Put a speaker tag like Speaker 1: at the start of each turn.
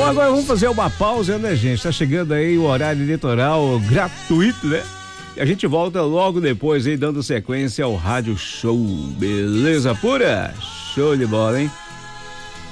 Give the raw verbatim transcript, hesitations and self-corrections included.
Speaker 1: agora vamos fazer uma pausa, né, gente? Tá chegando aí o horário eleitoral gratuito, né? E a gente volta logo depois aí, dando sequência ao Rádio Show. Beleza pura? Show de bola, hein?